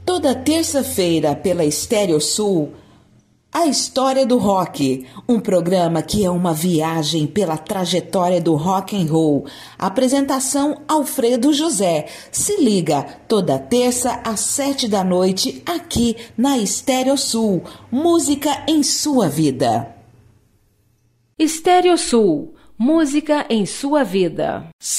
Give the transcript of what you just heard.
Toda terça-feira pela Estéreo Sul, A História do Rock, um programa que é uma viagem pela trajetória do rock and roll. Apresentação Alfredo José. Se liga, toda terça às 7 da noite, aqui na Estéreo Sul. Música em sua vida. Estéreo Sul, música em sua vida.